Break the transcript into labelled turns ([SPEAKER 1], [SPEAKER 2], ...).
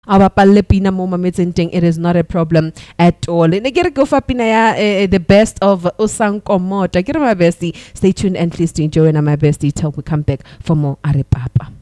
[SPEAKER 1] Our palle pina mo mametseng teng, it is not a problem at all. Ne ke re go fa pina ya the best of Usankomota. Ke re my bestie, stay tuned and please do enjoy my bestie till we come back for more Are Papa.